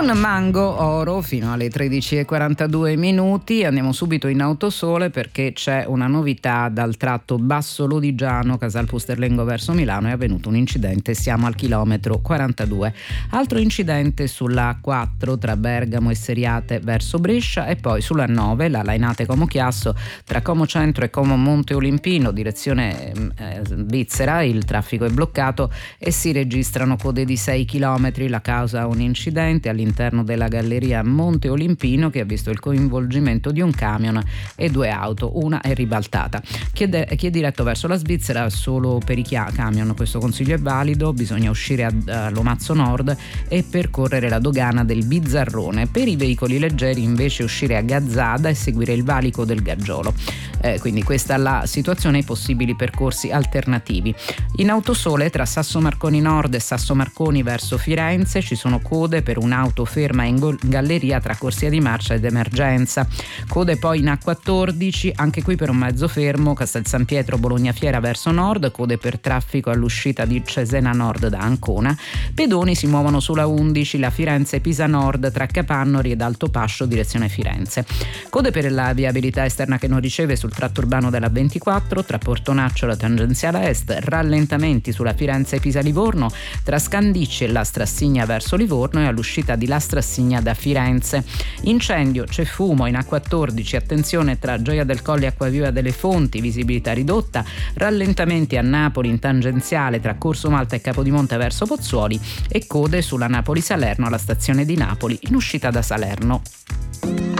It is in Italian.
Con Mango Oro fino alle 13:42. Andiamo subito in Autosole perché c'è una novità dal tratto Basso Lodigiano, Casal Pusterlengo verso Milano. È avvenuto un incidente, siamo al chilometro 42. Altro incidente sulla A4 tra Bergamo e Seriate verso Brescia, e poi sulla 9 la Lainate Como Chiasso tra Como Centro e Como Monte Olimpino direzione Svizzera. Il traffico è bloccato e si registrano code di 6 chilometri. La causa un incidente all'interno della galleria Monte Olimpino che ha visto il coinvolgimento di un camion e 2 auto, una è ribaltata. Chi è diretto verso la Svizzera solo per i camion questo consiglio è valido, bisogna uscire a Lomazzo Nord e percorrere la dogana del Bizzarrone. Per i veicoli leggeri invece uscire a Gazzada e seguire il valico del Gaggiolo. Quindi questa è la situazione e i possibili percorsi alternativi. In Autosole tra Sasso Marconi Nord e Sasso Marconi verso Firenze ci sono code per un'auto ferma in galleria tra corsia di marcia ed emergenza. Code poi in A14, anche qui per un mezzo fermo, Castel San Pietro Bologna Fiera verso nord, code per traffico all'uscita di Cesena Nord da Ancona. Pedoni si muovono sulla 11, la Firenze Pisa Nord tra Capannori ed Altopascio direzione Firenze. Code per la viabilità esterna che non riceve sul tratto urbano della 24 tra Portonaccio e la tangenziale est, rallentamenti sulla Firenze Pisa Livorno tra Scandicci e la Strassigna verso Livorno e all'uscita di La Strassigna da Firenze. Incendio, c'è fumo in A14, attenzione tra Gioia del Colle e Acquaviva delle Fonti, visibilità ridotta, rallentamenti a Napoli in tangenziale tra Corso Malta e Capodimonte verso Pozzuoli e code sulla Napoli Salerno alla stazione di Napoli in uscita da Salerno.